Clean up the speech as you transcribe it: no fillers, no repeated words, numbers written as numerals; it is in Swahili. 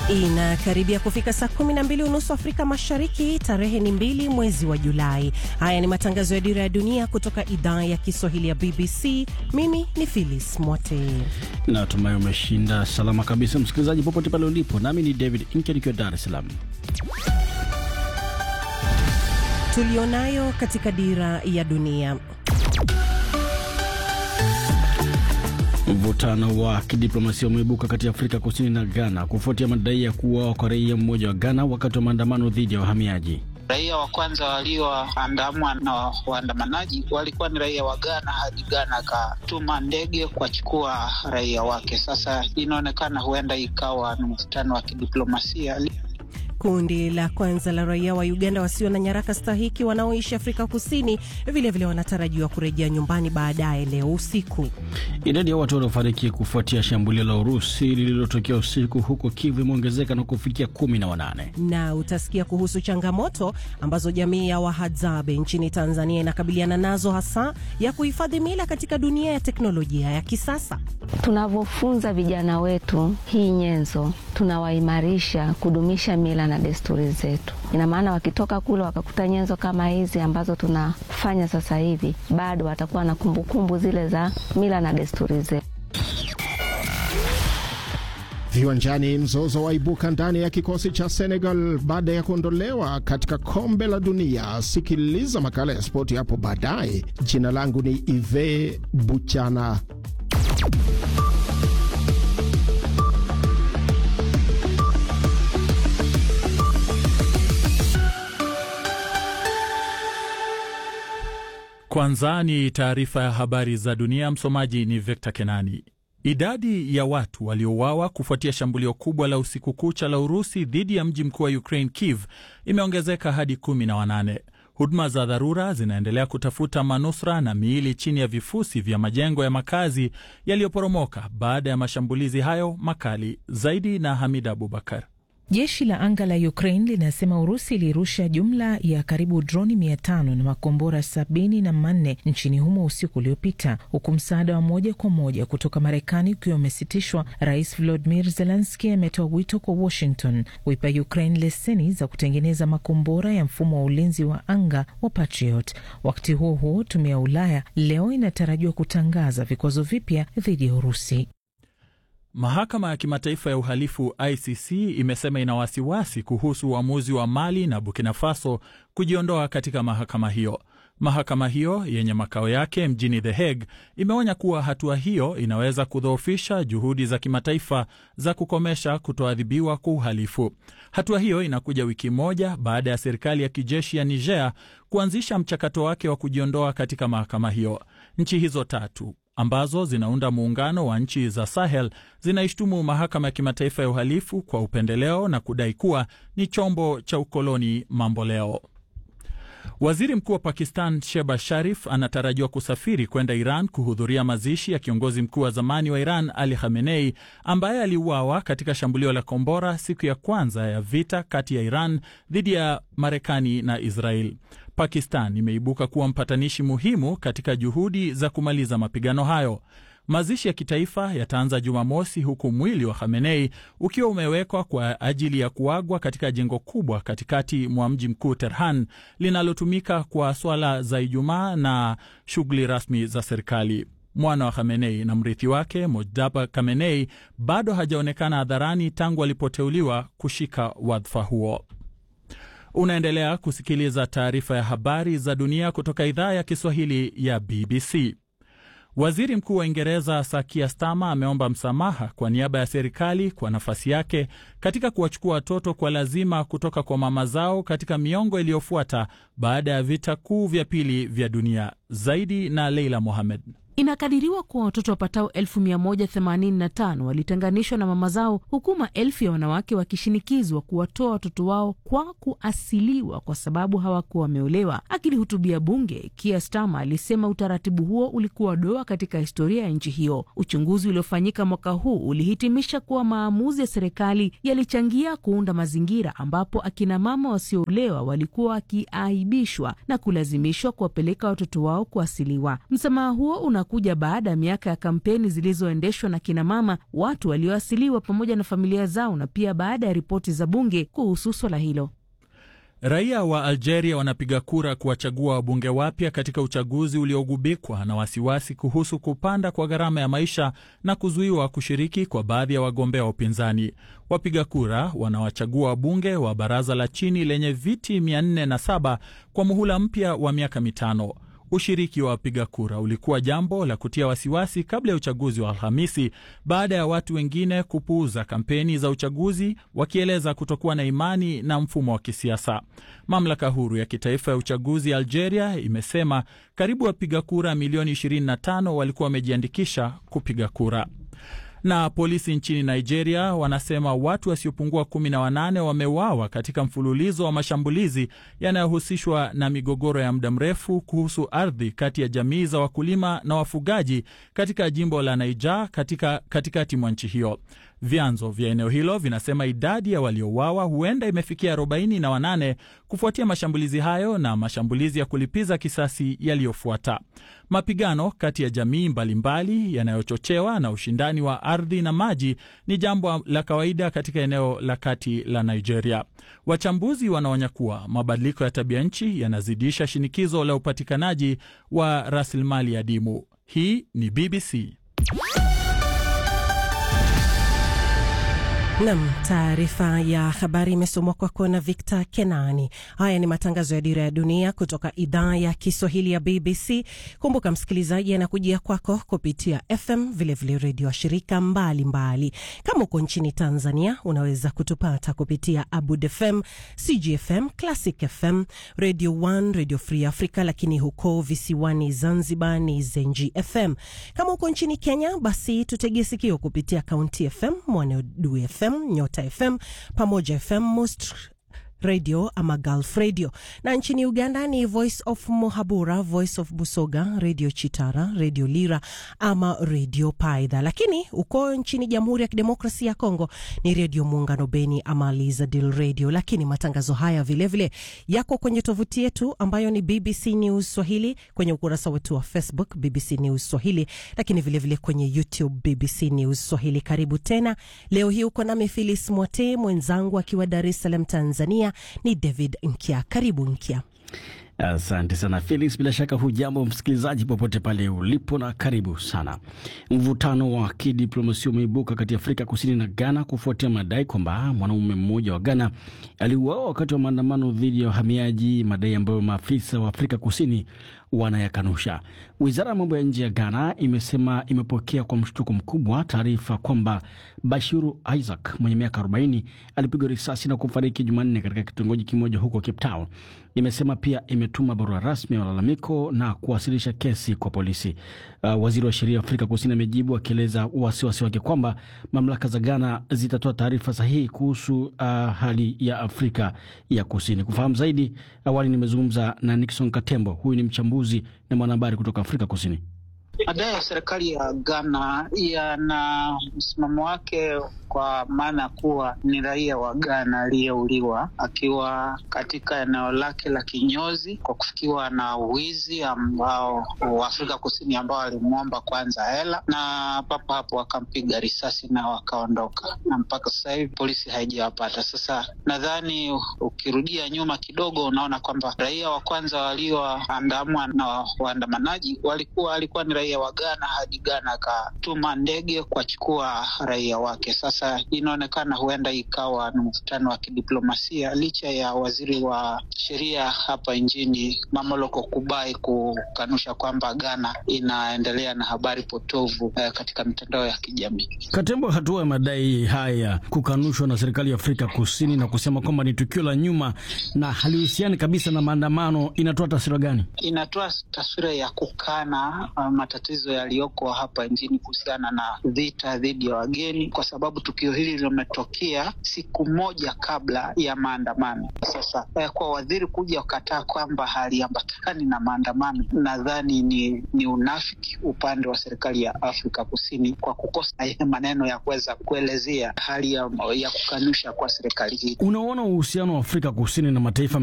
Inakaribia kufika saa 12:30 Afrika Mashariki, tarehe ni 2 mwezi wa Julai. Haya ni matangazo ya Dira ya Dunia kutoka idhaa ya Kiswahili ya BBC. Mimi ni Phyllis Mwote. Natumai umeshinda salama kabisa msikilizaji popote pale ulipo. Nami ni David Inke nikiwa Dar es Salaam. Tulionayo katika Dira ya Dunia. Mvutano wa kidiplomasia umeibuka kati ya Afrika Kusini na Ghana kufuatia madai ya kuuawa kwa raia mmoja wa Ghana wakati wa maandamano dhidi ya wahamiaji. Raia wa kwanza walioandamwa na waandamanaji walikuwa ni raia wa Ghana, hadi Ghana akatuma ndege kuchukua raia wake. Sasa inaonekana huenda ikawa ni mvutano wa kidiplomasia. Kundi la kwanza la raia wa Uganda wasio na nyaraka stahiki wanaoishi Afrika Kusini vile wanatarajiwa kurejea nyumbani baadaye leo usiku. Idadi ya watu waliofariki kufuatia shambulio la Urusi lililotokea usiku huko Kiev imeongezeka na kufikia 18. Na utasikia kuhusu changamoto ambazo jamii ya Wahadzabe nchini Tanzania inakabiliana nazo, hasa ya kuhifadhi mila katika dunia ya teknolojia ya kisasa. Tunavyofunza vijana wetu hii nyenzo, tunawaimarisha kudumisha mila na desturi zetu. Ina maana wakitoka kule wakakuta nyenzo kama hizi ambazo tunafanya sasa hivi, bado watakuwa na kumbukumbu zile za mila na desturi zetu. Viwanjani, mzozo waibuka ndani ya kikosi cha Senegal baada ya kuondolewa katika kombe la dunia. Sikiliza makala ya spoti hapo baadaye. Jina langu ni Ive Buchana. Kwanza ni taarifa ya habari za dunia. Msomaji ni Victor Kenani. Idadi ya watu waliouawa kufuatia shambulio kubwa la usiku kucha la Urusi dhidi ya mji mkuu wa Ukraine Kiev imeongezeka hadi 18. Huduma za dharura zinaendelea kutafuta manusura na miili chini ya vifusi vya majengo ya makazi yaliyoporomoka baada ya mashambulizi hayo makali. Zaidi na Hamida Abubakar. Jeshi la anga la Ukraine linasema Urusi ilirusha jumla ya karibu droni 500 na makombora 74 nchini humo usiku uliopita, huku msaada wa moja kwa moja kutoka Marekani ukiwa umesitishwa. Rais Volodymyr Zelensky ametoa wito kwa Washington kuipa Ukraine leseni za kutengeneza makombora ya mfumo wa ulinzi wa anga wa Patriot. Wakati huo huo, tume ya Ulaya leo inatarajiwa kutangaza vikwazo vipya dhidi ya Urusi. Mahakama ya Kimataifa ya Uhalifu ICC imesema ina wasiwasi kuhusu uamuzi wa Mali na Burkina Faso kujiondoa katika mahakama hiyo. Mahakama hiyo yenye makao yake mjini The Hague imeonya kuwa hatua hiyo inaweza kudhoofisha juhudi za kimataifa za kukomesha kutoadhibiwa kwa uhalifu. Hatua hiyo inakuja wiki moja baada ya serikali ya kijeshi ya Niger kuanzisha mchakato wake wa kujiondoa katika mahakama hiyo. Nchi hizo tatu ambazo zinaunda muungano wa nchi za Sahel zinaishtumu mahakama ya kimataifa ya uhalifu kwa upendeleo na kudai kuwa ni chombo cha ukoloni mamboleo. Waziri Mkuu wa Pakistan Shehbaz Sharif anatarajiwa kusafiri kwenda Iran kuhudhuria mazishi ya kiongozi mkuu wa zamani wa Iran Ali Khamenei ambaye aliuawa katika shambulio la kombora siku ya kwanza ya vita kati ya Iran dhidi ya Marekani na Israel. Pakistan imeibuka kuwa mpatanishi muhimu katika juhudi za kumaliza mapigano hayo. Mazishi ya kitaifa yataanza Jumamosi, huku mwili wa Khamenei ukiwa umewekwa kwa ajili ya kuagwa katika jengo kubwa katikati mwa mji mkuu Tehran linalotumika kwa swala za Ijumaa na shughuli rasmi za serikali. Mwana wa Khamenei na mrithi wake Mojtaba Khamenei bado hajaonekana hadharani tangu alipoteuliwa kushika wadhifa huo. Unaendelea kusikiliza taarifa ya habari za dunia kutoka idhaa ya Kiswahili ya BBC. Waziri Mkuu wa Uingereza Sir Keir Starmer ameomba msamaha kwa niaba ya serikali kwa nafasi yake katika kuwachukua watoto kwa lazima kutoka kwa mama zao katika miongo iliyofuata baada ya vita kuu vya pili vya dunia. Zaidi na Leila Mohamed. Inakadiriwa kuwa watoto wapatao 1185 walitenganishwa na mama zao, huku maelfu ya wanawake wakishinikizwa kuwatoa watoto wao kwa kuasiliwa kwa sababu hawakuwa wameolewa. Akilihutubia bunge, Keir Starmer alisema utaratibu huo ulikuwa doa katika historia ya nchi hiyo. Uchunguzi uliofanyika mwaka huu ulihitimisha kuwa maamuzi ya serikali yalichangia kuunda mazingira ambapo akina mama wasioolewa walikuwa wakiaibishwa na kulazimishwa kuwapeleka watoto wao kuasiliwa. Msamaha huo una unakuja baada ya miaka ya kampeni zilizoendeshwa na kinamama, watu walioasiliwa pamoja na familia zao, na pia baada ya ripoti za bunge kuhusu swala hilo. Raia wa Algeria wanapiga kura kuwachagua wabunge wapya katika uchaguzi uliogubikwa na wasiwasi kuhusu kupanda kwa gharama ya maisha na kuzuiwa kushiriki kwa baadhi ya wagombea wa upinzani. Wapiga kura wanawachagua wabunge wa baraza la chini lenye viti 407 kwa muhula mpya wa miaka 5. Ushiriki wa wapiga kura ulikuwa jambo la kutia wasiwasi kabla ya uchaguzi wa Alhamisi, baada ya watu wengine kupuuza kampeni za uchaguzi wakieleza kutokuwa na imani na mfumo wa kisiasa. Mamlaka huru ya kitaifa ya uchaguzi ya Algeria imesema karibu wapiga kura milioni 25 walikuwa wamejiandikisha kupiga kura. Na polisi nchini Nigeria wanasema watu wasiopungua 18 wameuawa katika mfululizo wa mashambulizi yanayohusishwa na migogoro ya muda mrefu kuhusu ardhi kati ya jamii za wakulima na wafugaji katika jimbo la Niger katikati mwa nchi hiyo. Vyanzo vya eneo hilo vinasema idadi ya waliouawa huenda imefikia 48 kufuatia mashambulizi hayo na mashambulizi ya kulipiza kisasi yaliyofuata. Mapigano kati ya jamii mbalimbali yanayochochewa na ushindani wa ardhi na maji ni jambo la kawaida katika eneo la kati la Nigeria. Wachambuzi wanaonya kuwa mabadiliko ya tabia nchi yanazidisha shinikizo la upatikanaji wa rasilimali adimu. Hii ni BBC. Nam, taarifa ya habari imesomwa kwako na Victor Kenani. Haya ni matangazo ya Dira ya Dunia kutoka idhaa ya Kiswahili ya BBC. Kumbuka msikilizaji, anakujia kwako kupitia FM, vilevile redio shirika mbalimbali. Kama uko nchini Tanzania, unaweza kutupata kupitia Abud FM, CGFM, Classic FM, Radio 1, Radio Free Africa, lakini huko visiwani Zanzibar ni Zenji FM. Kama uko nchini Kenya, basi tutegee sikio kupitia County FM, Mwanedu FM, Nyota FM, Pamoja FM, Most Radio ama Gulf Radio. Na nchini Uganda ni Voice of Muhabura, Voice of Busoga, Radio Chitara, Radio Lira ama Radio Paidha. Lakini uko nchini Jamhuri ya Kidemokrasia ya Kongo ni Radio Muungano Beni ama Lizadil Radio. Lakini matangazo haya vilevile yako kwenye tovuti yetu ambayo ni BBC News Swahili, kwenye ukurasa wetu wa Facebook BBC News Swahili, lakini vilevile kwenye YouTube BBC News Swahili. Karibu tena. Leo hii uko nami Phyllis Mwote, mwenzangu akiwa Dar es Salaam Tanzania ni David Nkia. Karibu Nkia. Asante sana Felix, bila shaka hujambo msikilizaji popote pale ulipo na karibu sana. Mvutano wa kidiplomasia umeibuka kati ya Afrika Kusini na Ghana kufuatia madai kwamba mwanaume mmoja wa Ghana aliuawa wakati wa maandamano dhidi ya wahamiaji, madai ambayo maafisa wa Afrika Kusini wanayakanusha. Wizara ya mambo ya nje ya Ghana imesema imepokea kwa mshtuko mkubwa taarifa kwamba Bashiru Isaac mwenye miaka 40 alipigwa risasi na kufariki Jumanne katika kitongoji kimoja huko Cape Town. Imesema pia imetuma barua rasmi ya malalamiko na kuwasilisha kesi kwa polisi. Waziri wa sheria Afrika Kusini amejibu akieleza wasiwasi wake kwamba mamlaka za Ghana zitatoa taarifa sahihi kuhusu hali ya Afrika ya Kusini. Kufahamu zaidi, awali nimezungumza na Nixon Katembo. Huyu ni mchambuzi na mwanahabari kutoka Afrika Kusini. Madai ya serikali ya Ghana yana msimamo wake, kwa maana kuwa ni raia wa Ghana aliyeuliwa akiwa katika eneo lake la kinyozi kwa kufikiwa na uwizi ambao wa Afrika Kusini ambao alimuomba kwanza hela, na papo hapo wakampiga risasi na wakaondoka, na mpaka sasa hivi polisi haijawapata. Sasa nadhani ukirudia nyuma kidogo unaona kwamba raia wa kwanza walioandamwa na waandamanaji alikuwa ni raia wa Ghana, hadi Ghana akatuma ndege kuchukua raia wake. Sasa inaonekana huenda ikawa ni mvutano wa kidiplomasia, licha ya waziri wa sheria hapa nchini Mamoloko Kubai kukanusha kwamba Ghana inaendelea na habari potovu katika mitandao ya kijamii. Katembo, hatua ya madai haya kukanushwa na serikali ya Afrika Kusini na kusema kwamba ni tukio la nyuma na halihusiani kabisa na maandamano, inatoa taswira gani? Inatoa taswira ya kukana matatizo yaliyoko hapa nchini kuhusiana na vita dhidi ya wageni, kwa sababu tukio hili limetokea siku moja kabla ya maandamano. Sasa kwa waziri kuja kukataa kwamba haliambatani na maandamano, nadhani ni unafiki upande wa serikali ya Afrika Kusini kwa kukosa maneno ya kuweza kuelezea hali ya kukanusha kwa serikali hii. Unaona uhusiano wa Afrika Kusini na mataifa